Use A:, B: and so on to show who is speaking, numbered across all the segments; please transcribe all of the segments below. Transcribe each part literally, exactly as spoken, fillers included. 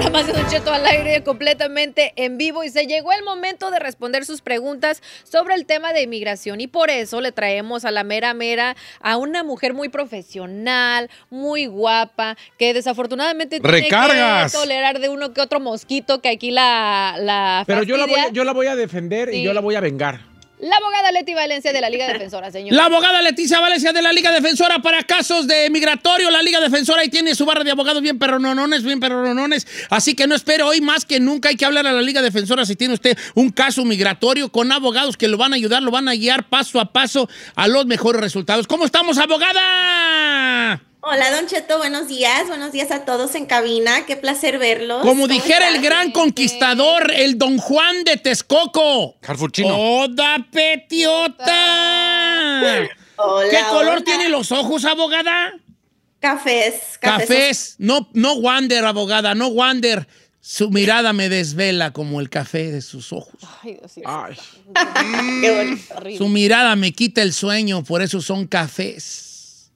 A: más de Don Cheto al aire completamente en vivo y se llegó el momento de responder sus preguntas sobre el tema de inmigración y por eso le traemos a la mera mera a una mujer muy profesional, muy guapa, que desafortunadamente
B: ¡Recargas!
A: tiene que tolerar de uno que otro mosquito que aquí la, la
C: Pero yo la, voy a,
A: fastidia.
C: yo la voy a defender
A: Sí.
C: y yo la voy a vengar.
A: La abogada Leti Valencia de la Liga Defensora, señor.
D: La abogada Leticia Valencia de la Liga Defensora para casos de migratorio. La Liga Defensora ahí tiene su barra de abogados bien perronones, bien perronones. Así que no espere, hoy más que nunca hay que hablar a la Liga Defensora si tiene usted un caso migratorio con abogados que lo van a ayudar, lo van a guiar paso a paso a los mejores resultados. ¿Cómo estamos, abogada?
E: Hola, Don Cheto, buenos días. Buenos días a todos en cabina. Qué placer verlos.
D: Como
E: ¿Cómo
D: dijera el
E: están?
D: gran conquistador, el Don Juan de Texcoco.
B: Carfuchino.
D: ¡Oda petiota!
E: Hola,
D: ¿Qué color
E: hola.
D: tienen los ojos, abogada?
E: Cafés.
D: Cafés. No, no Wander, abogada, no Wander. Su mirada me desvela como el café de sus ojos.
A: Ay, Dios mío.
C: Ay.
E: Qué bonito.
A: Horrible.
D: Su mirada me quita el sueño, por eso son cafés.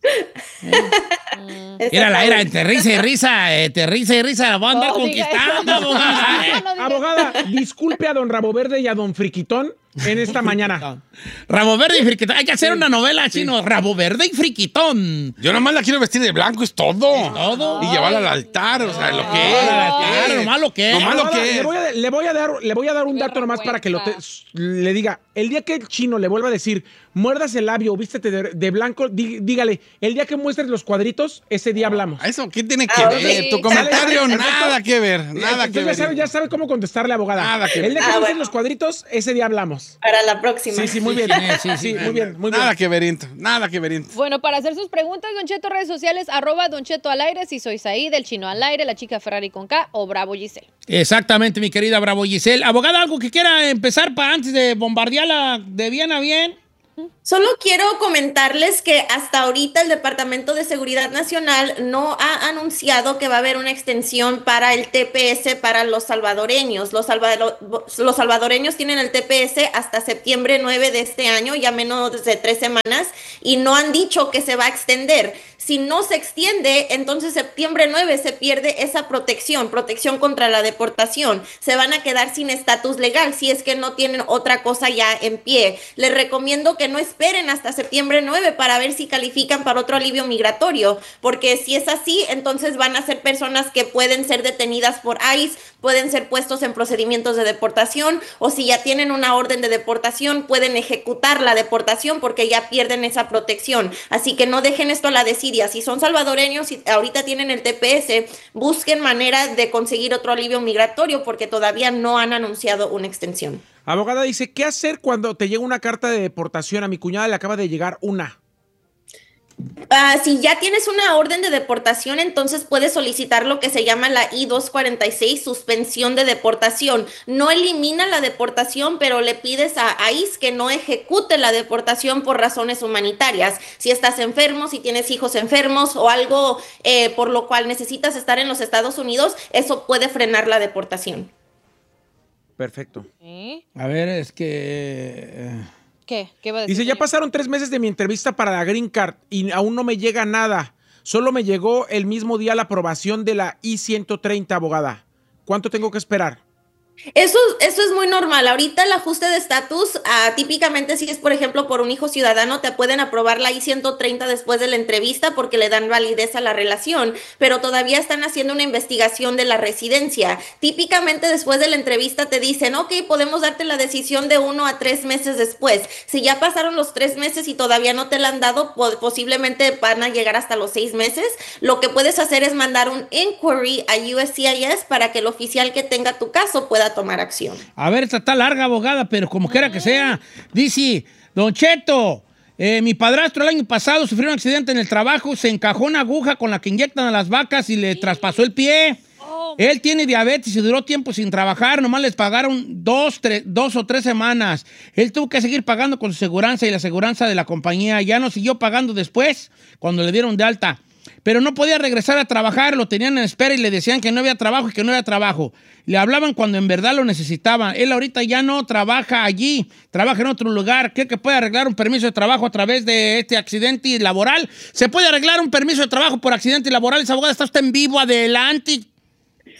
D: Era la era entre risa y risa, entre risa y risa, la voy a andar
A: No, diga
D: conquistando,
A: eso.
D: abogada. ¿eh?
A: No, no diga
C: Abogada, disculpe a don Rabo Verde y a don Friquitón en esta mañana.
D: Rabo Verde y Friquitón. Hay que hacer una novela chino. Rabo Verde y Friquitón.
B: Yo nomás la quiero vestir de blanco, es todo.
D: todo.
B: Y llevarla al altar, o sea, lo que
D: Ay,
B: es.
D: al
B: lo
D: altar,
B: que es.
D: nomás lo que es.
B: Nomás lo
C: Abogada,
B: que
C: le,
B: es.
C: voy a, le, voy a dar, le voy a dar un
A: Qué
C: dato nomás para que lo te-
A: vergüenza.
C: le diga. El día que el chino le vuelva a decir, muerdas el labio o vístete de, de blanco, dí- dígale, el día que muestres los cuadritos, ese día hablamos.
B: ¿Eso qué tiene que
E: Ah,
B: ver?
A: sí.
B: Tu comentario,
C: ¿Sale?
B: nada que ver. Nada
C: Entonces
B: que
C: ya
B: ver.
C: sabe, ya sabe cómo contestarle, abogada.
B: Nada que
C: el día que
E: ver. Ah,
C: muestres
E: bueno.
C: los cuadritos, ese día hablamos.
E: Para la próxima.
C: Sí, sí, muy bien.
D: Sí, sí,
C: Sí, muy bien, muy
B: Nada
C: bien.
B: que ver, Into. Nada que ver, Into.
A: Bueno, para hacer sus preguntas, Don Cheto, redes sociales, arroba Don Cheto al aire, si soy Saí, del Chino al aire, la chica Ferrari con K o Bravo Giselle.
D: Exactamente, mi querida Bravo Giselle. Abogada, ¿algo que quiera empezar para antes de bombardearla de bien a bien?
E: Solo quiero comentarles que hasta ahorita el Departamento de Seguridad Nacional no ha anunciado que va a haber una extensión para el T P S para los salvadoreños. Los, salvado- los salvadoreños tienen el T P S hasta septiembre nueve de este año, ya menos de tres semanas, y no han dicho que se va a extender. Si no se extiende, entonces septiembre nueve se pierde esa protección, protección contra la deportación. Se van a quedar sin estatus legal si es que no tienen otra cosa ya en pie. Les recomiendo que no esperen hasta septiembre nueve para ver si califican para otro alivio migratorio, porque si es así, entonces van a ser personas que pueden ser detenidas por ICE, pueden ser puestos en procedimientos de deportación, o si ya tienen una orden de deportación, pueden ejecutar la deportación porque ya pierden esa protección. Así que no dejen esto a la desidia. Si son salvadoreños y ahorita tienen el T P S, busquen manera de conseguir otro alivio migratorio porque todavía no han anunciado una extensión.
C: Abogada dice, ¿qué hacer cuando te llega una carta de deportación? A mi cuñada le acaba de llegar una.
E: Ah, si ya tienes una orden de deportación, entonces puedes solicitar lo que se llama la I dos cuarenta y seis, suspensión de deportación. No elimina la deportación, pero le pides a ICE que no ejecute la deportación por razones humanitarias. Si estás enfermo, si tienes hijos enfermos o algo eh, por lo cual necesitas estar en los Estados Unidos, eso puede frenar la deportación.
C: Perfecto.
A: ¿Sí?
D: A ver, es que... eh,
A: ¿Qué? ¿Qué va a decir?
C: Dice, ya
A: señor?
C: pasaron tres meses de mi entrevista para la Green Card y aún no me llega nada. Solo me llegó el mismo día la aprobación de la I ciento treinta, abogada. ¿Cuánto tengo que esperar?
E: Eso, eso es muy normal. Ahorita el ajuste de estatus, ah, típicamente si es, por ejemplo, por un hijo ciudadano, te pueden aprobar la I ciento treinta después de la entrevista porque le dan validez a la relación, pero todavía están haciendo una investigación de la residencia. Típicamente después de la entrevista te dicen, ok, podemos darte la decisión de uno a tres meses después. Si ya pasaron los tres meses y todavía no te la han dado, po- posiblemente van a llegar hasta los seis meses. Lo que puedes hacer es mandar un inquiry a U S C I S para que el oficial que tenga tu caso pueda tomar acción.
D: A ver, esta está larga, abogada, pero como quiera que sea. Dice, Don Cheto, eh, mi padrastro el año pasado sufrió un accidente en el trabajo, se encajó una aguja con la que inyectan a las vacas y le traspasó el pie. Él tiene diabetes y duró tiempo sin trabajar, nomás les pagaron dos, tres, dos o tres semanas. Él tuvo que seguir pagando con su seguranza y la seguranza de la compañía. Ya no siguió pagando después, cuando le dieron de alta. Pero no podía regresar a trabajar, lo tenían en espera y le decían que no había trabajo y que no había trabajo. Le hablaban cuando en verdad lo necesitaban. Él ahorita ya no trabaja allí, trabaja en otro lugar. ¿Cree que puede arreglar un permiso de trabajo a través de este accidente laboral? ¿Se puede arreglar un permiso de trabajo por accidente laboral? Esa abogada está usted en vivo, adelante.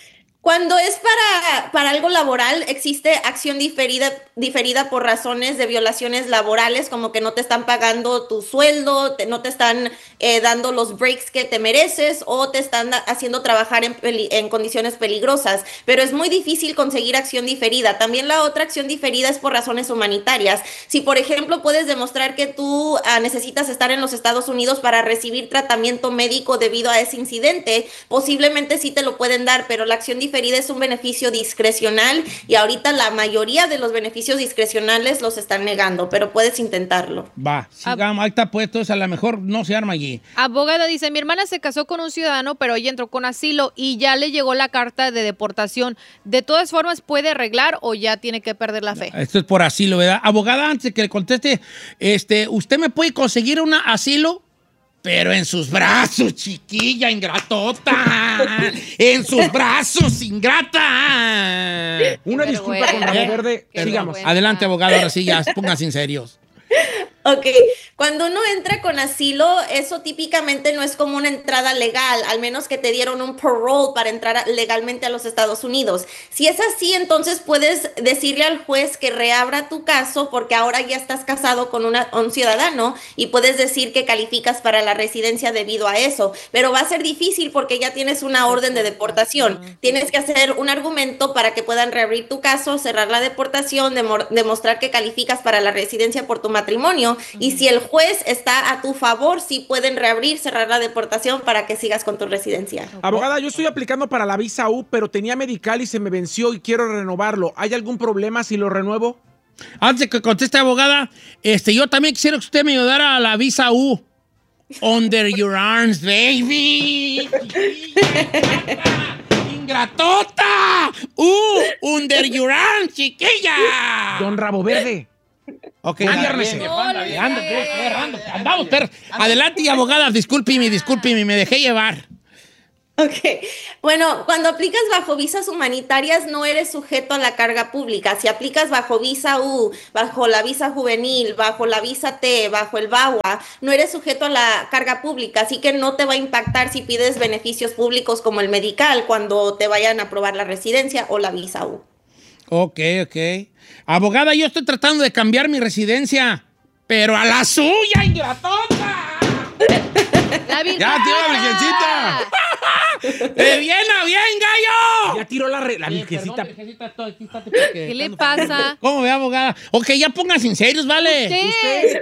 E: Cuando es para, para algo laboral, existe acción diferida, diferida por razones de violaciones laborales, como que no te están pagando tu sueldo, te, no te están eh, dando los breaks que te mereces o te están haciendo trabajar en, peli, en condiciones peligrosas. Pero es muy difícil conseguir acción diferida. También la otra acción diferida es por razones humanitarias. Si, por ejemplo, puedes demostrar que tú ah, necesitas estar en los Estados Unidos para recibir tratamiento médico debido a ese incidente, posiblemente sí te lo pueden dar, pero la acción diferida es un beneficio discrecional y ahorita la mayoría de los beneficios discrecionales los están negando, pero puedes intentarlo.
D: Va, sigamos, ahí está puesto, a lo mejor no se arma allí.
A: Abogada dice, mi hermana se casó con un ciudadano, pero ella entró con asilo y ya le llegó la carta de deportación. ¿De todas formas puede arreglar o ya tiene que perder la fe?
D: Esto es por asilo, ¿verdad? Abogada, antes de que le conteste, este, ¿usted me puede conseguir un asilo? Pero en sus brazos, chiquilla ingratota. En sus brazos, ingrata.
C: Una
A: Qué
C: disculpa
A: vergüenza.
C: con Rabo Verde.
A: Qué
C: Sigamos.
A: vergüenza.
D: Adelante, abogado, ahora sí, ya, pónganse en serios.
E: Ok, cuando uno entra con asilo, eso típicamente no es como una entrada legal, al menos que te dieron un parole para entrar legalmente a los Estados Unidos. Si es así, entonces puedes decirle al juez que reabra tu caso porque ahora ya estás casado con una, un ciudadano y puedes decir que calificas para la residencia debido a eso, pero va a ser difícil porque ya tienes una orden de deportación. Tienes que hacer un argumento para que puedan reabrir tu caso, cerrar la deportación, demo- demostrar que calificas para la residencia por tu matrimonio. Y si el juez está a tu favor, sí pueden reabrir, cerrar la deportación para que sigas con tu residencia.
C: Abogada, yo estoy aplicando para la visa U, pero tenía medical y se me venció y quiero renovarlo. ¿Hay algún problema si lo renuevo?
D: Antes de que conteste, abogada, este, yo también quisiera que usted me ayudara a la visa U. Under your arms, baby. Ingratota. Uh, under your arms, chiquilla.
C: Don Rabo Verde.
D: Ok,
C: Anda,
D: anda,
C: bien,
D: bien,
A: no,
D: anda,
A: Luis,
D: bien, anda,
A: eh.
D: pues, perra, anda, andamos, perra. Adelante, y abogada, discúlpeme, discúlpeme, me dejé llevar.
E: Ok, bueno, cuando aplicas bajo visas humanitarias no eres sujeto a la carga pública. Si aplicas bajo visa U, bajo la visa juvenil, bajo la visa T, bajo el VAWA, no eres sujeto a la carga pública, así que no te va a impactar si pides beneficios públicos como el medical cuando te vayan a aprobar la residencia o la visa U.
D: Ok, ok. Abogada, yo estoy tratando de cambiar mi residencia, pero a la suya, ingratota.
A: La
B: ¡Ya, tío, la virgencita!
D: ¡De bien a bien, gallo!
C: Ya tiró la, re- la virgencita.
A: ¿Qué le pasa?
D: ¿Cómo ve, abogada? Ok, ya pónganse en serios, ¿vale?
A: ¿Qué?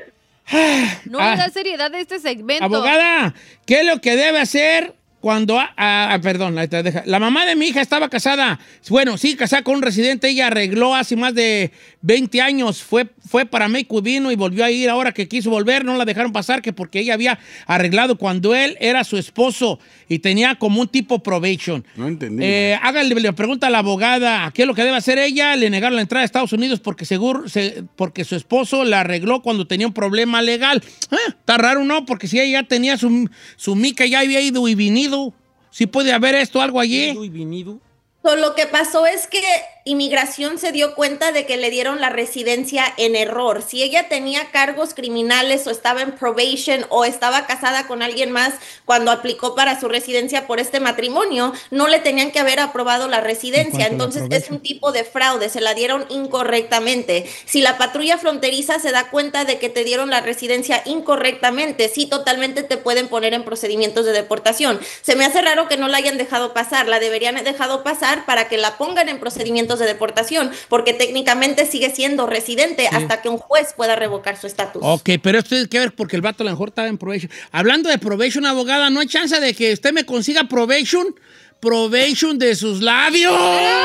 A: No
D: Ah.
A: le da seriedad a este segmento.
D: Abogada, ¿qué es lo que debe hacer cuando... Ah, ah, perdón, ahí te deja. La mamá de mi hija estaba casada. Bueno, sí, casada con un residente. Ella arregló hace más de veinte años. Fue, fue para México y vino y volvió a ir. Ahora que quiso volver, no la dejaron pasar, que porque ella había arreglado cuando él era su esposo y tenía como un tipo probation.
B: No entendí.
D: Eh, háganle le pregunta a la abogada qué es lo que debe hacer ella. Le negaron la entrada a Estados Unidos porque seguro se, porque su esposo la arregló cuando tenía un problema legal. Ah, está raro, ¿no? Porque si ella ya tenía su, su mica, ya había ido y venido. ¿Sí puede haber esto, algo allí?
C: Y vinido.
E: So, lo que pasó es que Inmigración se dio cuenta de que le dieron la residencia en error. Si ella tenía cargos criminales o estaba en probation o estaba casada con alguien más cuando aplicó para su residencia por este matrimonio, no le tenían que haber aprobado la residencia. Entonces es un tipo de fraude, se la dieron incorrectamente. Si la patrulla fronteriza se da cuenta de que te dieron la residencia incorrectamente, sí, totalmente te pueden poner en procedimientos de deportación. Se me hace raro que no la hayan dejado pasar, la deberían haber dejado pasar para que la pongan en procedimientos de deportación, porque técnicamente sigue siendo residente sí. hasta que un juez pueda revocar su estatus.
D: Ok, pero esto tiene que ver porque el vato a lo mejor estaba en probation. Hablando de probation, abogada, ¿no hay chance de que usted me consiga probation? Probation de sus labios.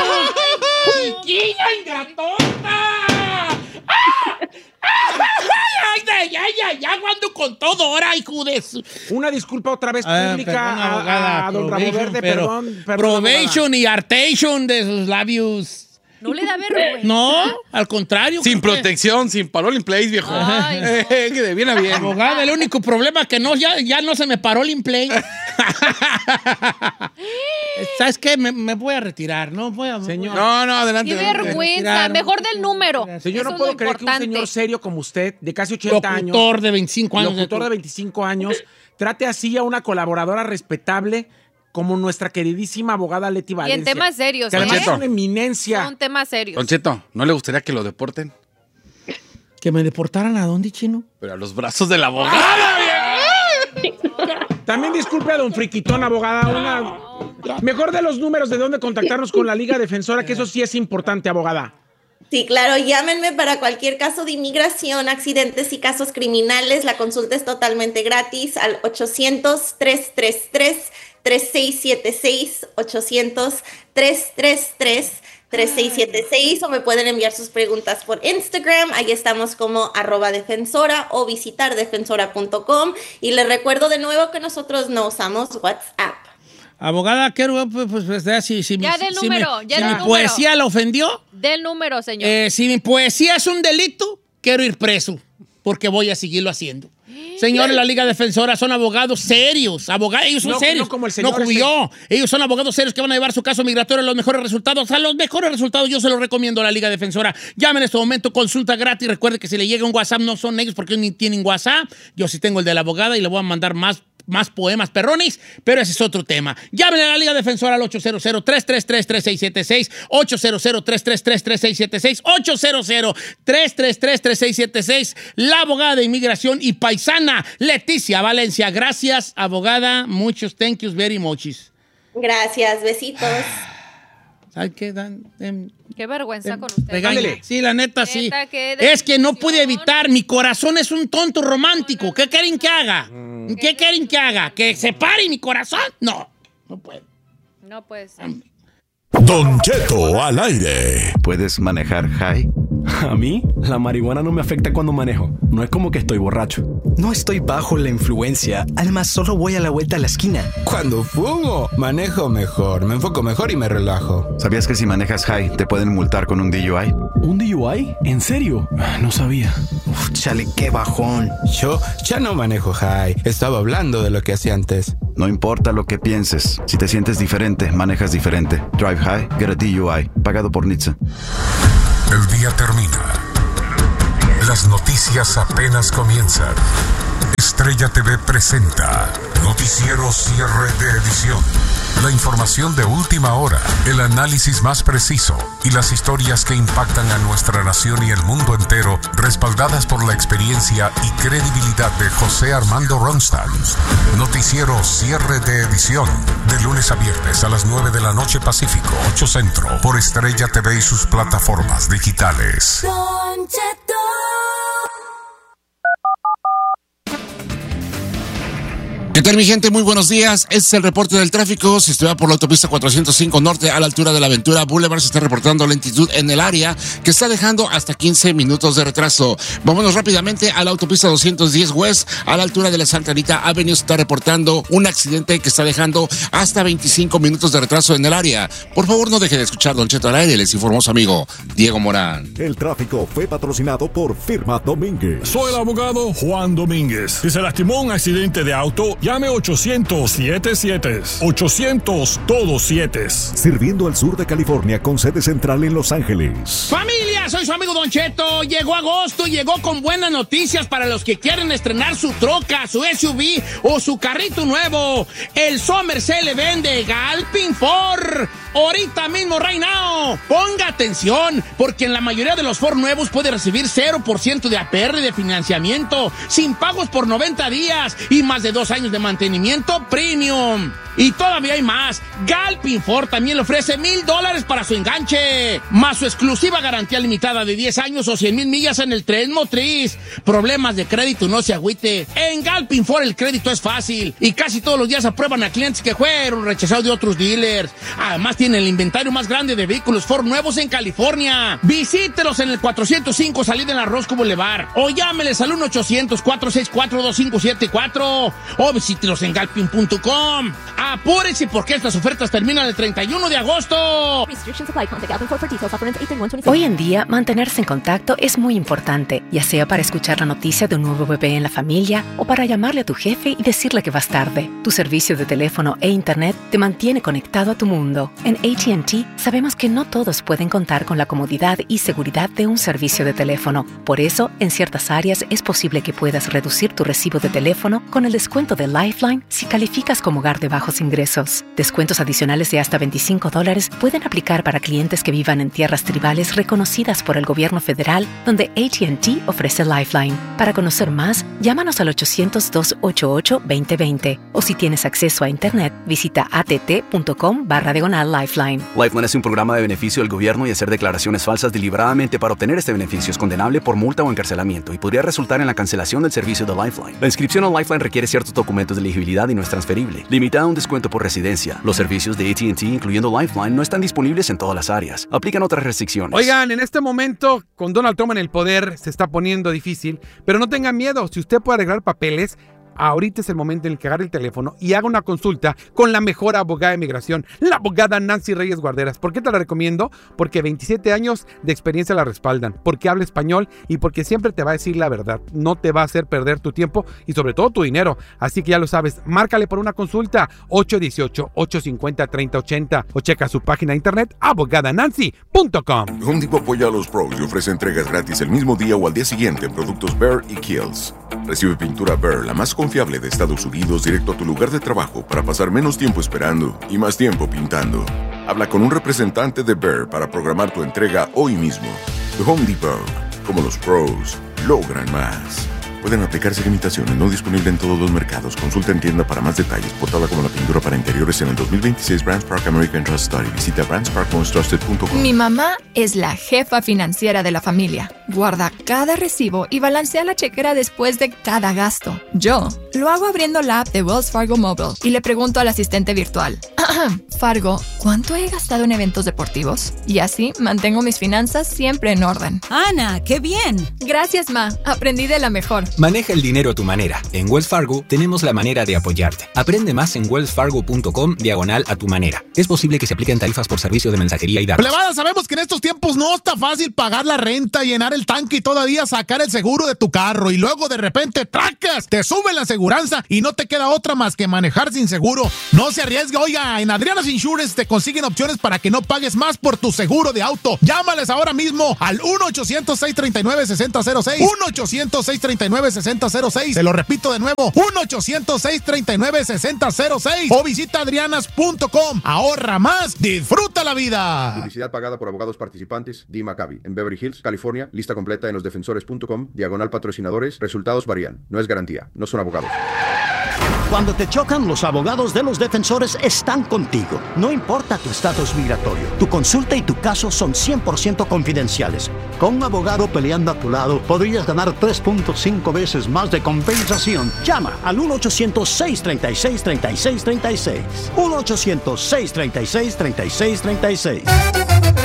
D: ¡Chiquilla ingratota! ¡Ah! ¡Ay, ay, ay, ay! ¡Ya ando con todo ahora, hijo de su...
C: Una disculpa otra vez
D: Ah,
C: pública
D: perdón,
C: a,
D: abogada,
C: a don Rabo
D: probation,
C: Verde,
D: pero
C: perdón, perdón.
D: Probation
C: abogada.
D: y artation de sus labios.
A: No le da vergüenza.
D: No, al contrario.
B: Sin
D: creo que-
B: protección, sin parole in place, viejo.
A: Ay, no.
B: Eh, que de bien a bien.
D: Abogada, el único problema que no, ya, ya no se me paró el implay. ¿Sabes qué? Me, me voy a retirar, ¿no? Voy a,
C: Señor.
B: No, no, adelante.
A: Qué
B: adelante.
A: vergüenza.
D: Retiraron.
A: Mejor del número.
C: Señor,
A: Eso
C: no
A: es
C: puedo
A: lo
C: creer que un
A: importante.
C: señor serio como usted, de casi ochenta años,
D: locutor de veinticinco años.
C: locutor de veinticinco años, trate así a una colaboradora respetable como nuestra queridísima abogada Leti
A: Y
C: Valencia.
A: en temas serios,
C: Que además
A: ¿eh?
C: es una eminencia.
A: Son temas serios.
B: Don Cheto, ¿no le gustaría que lo deporten?
D: ¿Que me deportaran a dónde, chino?
B: Pero a los brazos de la abogada,
C: También disculpe a don Friquitón, abogada. Una... Mejor de los números de dónde contactarnos con la Liga Defensora, que eso sí es importante, abogada.
E: Sí, claro, llámenme para cualquier caso de inmigración, accidentes y casos criminales. La consulta es totalmente gratis al ochocientos, tres tres tres, tres seis siete seis, ochocientos, tres tres tres, tres seis siete seis, o me pueden enviar sus preguntas por Instagram. Ahí estamos como arroba defensora o visitar defensora punto com. Y les recuerdo de nuevo que nosotros no usamos WhatsApp.
D: Abogada, quiero, pues, pues, pues, ya, si, si,
A: Ya
D: mi-
A: del
D: si
A: número,
D: mi,
A: ya
D: si
A: del
D: mi
A: número.
D: poesía la ofendió,
A: Del número, señor.
D: eh, si mi poesía es un delito, quiero ir preso, porque voy a seguirlo haciendo. Señores, la Liga Defensora son abogados serios. Abogados, ellos son
C: No-
D: serios.
C: no como el señor
D: No como
C: ese.
D: yo. Ellos son abogados serios que van a llevar su caso migratorio a los mejores resultados. A los mejores resultados yo se los recomiendo a la Liga Defensora. Llamen en este momento, consulta gratis. Recuerde que si le llega un WhatsApp, no son ellos porque ni tienen WhatsApp. Yo sí tengo el de la abogada y le voy a mandar más más poemas perrones, pero ese es otro tema. Llamen a la Liga Defensora al ocho cero cero, tres tres tres, tres seis siete seis, ocho cero cero, tres tres tres, tres seis siete seis, ocho cero cero, tres tres tres, tres seis siete seis. La abogada de inmigración y paisana Leticia Valencia. Gracias, abogada. Muchos thank yous very muchis.
E: Gracias, besitos.
D: ¿Sabes qué, Dan? Em,
A: Qué vergüenza con usted.
D: Regáñale.
C: Ándele.
D: Sí, la neta, sí.
A: Neta, qué
D: Es que no
A: decepción.
D: pude evitar. Mi corazón es un tonto romántico. ¿Qué quieren que haga? ¿Qué quieren que haga? ¿Que se pare mi corazón? No, no puedo.
A: No puede ser.
F: Don Cheto al aire.
G: ¿Puedes manejar high?
H: A mí, la marihuana no me afecta cuando manejo. No es como que estoy borracho.
I: No estoy bajo la influencia. Además, solo voy a la vuelta a la esquina.
J: Cuando fumo, manejo mejor, me enfoco mejor y me relajo.
G: ¿Sabías que si manejas high te pueden multar con un D U I?
H: ¿Un D U I? ¿En serio? Ah, No sabía.
I: Uf, chale, qué bajón.
J: Yo ya no manejo high, estaba hablando de lo que hacía antes.
G: No importa lo que pienses. Si te sientes diferente, manejas diferente. Drive high, get a D U I. Pagado por N H T S A.
F: El día termina. Las noticias apenas comienzan. Estrella T V presenta Noticiero Cierre de Edición. La información de última hora, el análisis más preciso y las historias que impactan a nuestra nación y el mundo entero, respaldadas por la experiencia y credibilidad de José Armando Ronstadt. Noticiero Cierre de Edición, de lunes a viernes a las nueve de la noche Pacífico, ocho Centro, por Estrella T V y sus plataformas digitales.
K: ¿Qué tal, mi gente? Muy buenos días. Este es el reporte del tráfico. Si usted va por la autopista cuatrocientos cinco Norte a la altura de la Aventura Boulevard, se está reportando lentitud en el área que está dejando hasta quince minutos de retraso. Vámonos rápidamente a la autopista doscientos diez West a la altura de la Santa Anita Avenue. Se está reportando un accidente que está dejando hasta veinticinco minutos de retraso en el área. Por favor, no deje de escuchar Don Cheto al aire. Les informó su amigo Diego Morán.
F: El tráfico fue patrocinado por Firma Domínguez. Soy el abogado Juan Domínguez. Si se lastimó un accidente de auto, llame ochocientos siete siete. ochocientos todos siete. Sirviendo al sur de California con sede central en Los Ángeles.
D: Familia, soy su amigo Don Cheto. Llegó agosto y llegó con buenas noticias para los que quieren estrenar su troca, su S U V o su carrito nuevo. El Summer Sale vende Galpin Ford. Ahorita mismo, right now. Ponga atención, porque en la mayoría de los Ford nuevos puede recibir cero por ciento de A P R de financiamiento, sin pagos por noventa días y más de dos años de mantenimiento premium. Y todavía hay más. Galpin Ford también le ofrece mil dólares para su enganche, más su exclusiva garantía limitada de diez años o cien mil millas en el tren motriz. Problemas de crédito, no se agüite. En Galpin Ford el crédito es fácil y casi todos los días aprueban a clientes que fueron rechazados de otros dealers. Además tiene el inventario más grande de vehículos Ford nuevos en California. Visítelos en el cuatrocientos cinco salida en la Roscoe Boulevard o llámeles al uno ochocientos, cuatro seis cuatro, dos cinco siete cuatro o visítelos en galpin punto com. Apúrense porque estas ofertas terminan el treinta y uno de agosto.
L: Hoy en día, mantenerse en contacto es muy importante, ya sea para escuchar la noticia de un nuevo bebé en la familia o para llamarle a tu jefe y decirle que vas tarde. Tu servicio de teléfono e internet te mantiene conectado a tu mundo. En A T and T Sabemos que no todos pueden contar con la comodidad y seguridad de un servicio de teléfono. Por eso, en ciertas áreas es posible que puedas reducir tu recibo de teléfono con el descuento de Lifeline si calificas como hogar de bajos ingresos. Descuentos adicionales de hasta veinticinco dólares pueden aplicar para clientes que vivan en tierras tribales reconocidas por el gobierno federal, donde A T and T ofrece Lifeline. Para conocer más, llámanos al ochocientos, dos ochenta y ocho, veinte veinte o si tienes acceso a Internet, visita att.com barra diagonal Lifeline.
M: Lifeline es un programa de beneficio del gobierno y hacer declaraciones falsas deliberadamente para obtener este beneficio es condenable por multa o encarcelamiento y podría resultar en la cancelación del servicio de Lifeline. La inscripción a Lifeline requiere ciertos documentos de elegibilidad y no es transferible. Limitada a un descuento por residencia. Los servicios de A T and T, incluyendo Lifeline, no están disponibles en todas las áreas. Aplican otras restricciones.
N: Oigan, en este momento, con Donald Trump en el poder, se está poniendo difícil, pero no tengan miedo. Si usted puede arreglar papeles, ahorita es el momento en el que agarre el teléfono y haga una consulta con la mejor abogada de migración, la abogada Nancy Reyes Guarderas. ¿Por qué te la recomiendo? Porque veintisiete años de experiencia la respaldan, porque habla español y porque siempre te va a decir la verdad. No te va a hacer perder tu tiempo y sobre todo tu dinero. Así que ya lo sabes, márcale por una consulta ocho uno ocho, ocho cinco cero, tres cero ocho cero o checa su página de internet abogada nancy punto com.
O: Home Depot apoya a los pros y ofrece entregas gratis el mismo día o al día siguiente en productos Behr y Kiehl's. Recibe pintura Behr, la más confiable de Estados Unidos, directo a tu lugar de trabajo para pasar menos tiempo esperando y más tiempo pintando. Habla con un representante de Behr para programar tu entrega hoy mismo. Home Depot, como los pros, logran más. Pueden aplicarse limitaciones, no disponible en todos los mercados. Consulta en tienda para más detalles. Portada como la pintura para interiores en el dos mil veintiséis Brands Park American Trust Study. Visita brands park most trusted punto com.
P: Mi mamá es la jefa financiera de la familia. Guarda cada recibo y balancea la chequera después de cada gasto. Yo lo hago abriendo la app de Wells Fargo Mobile y le pregunto al asistente virtual: Fargo, ¿cuánto he gastado en eventos deportivos? Y así mantengo mis finanzas siempre en orden.
Q: Ana, ¡qué bien!
P: Gracias, Ma. Aprendí de la mejor.
R: Maneja el dinero a tu manera. En Wells Fargo tenemos la manera de apoyarte. Aprende más en wellsfargo.com diagonal a tu manera. Es posible que se apliquen tarifas por servicio de mensajería y datos.
S: Plebada, sabemos que en estos tiempos no está fácil pagar la renta, llenar el tanque y todavía sacar el seguro de tu carro. Y luego de repente ¡tracas! Te sube la aseguranza y no te queda otra más que manejar sin seguro. No se arriesgue. Oiga, en Adriana's Insurance te consiguen opciones para que no pagues más por tu seguro de auto. Llámales ahora mismo al uno ochocientos, seis treinta y nueve, sesenta cero seis. uno ochocientos, seis treinta y nueve, sesenta cero seis. Te lo repito de nuevo, uno ochocientos, seis treinta y nueve, sesenta cero seis o visita adrianas punto com. Ahorra más, disfruta la vida.
T: Publicidad pagada por abogados participantes. Dee Maccabi, en Beverly Hills, California. Lista completa en los defensores punto com. Diagonal patrocinadores. Resultados varían. No es garantía. No son abogados.
U: Cuando te chocan, los abogados de los defensores están contigo. No importa tu estatus migratorio, tu consulta y tu caso son cien por ciento confidenciales. Con un abogado peleando a tu lado, podrías ganar tres punto cinco veces más de compensación. Llama al uno ochocientos, seis treinta y seis, treinta y seis treinta y seis. uno ochocientos, seis treinta y seis, treinta y seis treinta y seis.